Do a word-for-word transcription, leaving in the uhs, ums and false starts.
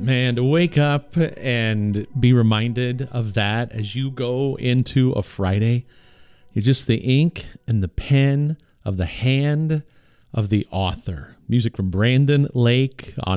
Man, to wake up and be reminded of that as you go into a Friday, you're just the ink and the pen of the hand of the author. Music from Brandon Lake on